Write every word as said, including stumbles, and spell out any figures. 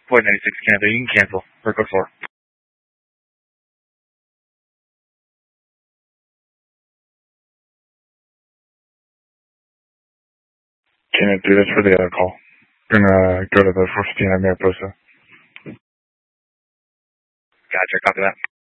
Flight ninety-six cancel. You can cancel for code four. Can't do this for the other call. Gonna go to the four fifteen at Mariposa. Gotcha, copy that.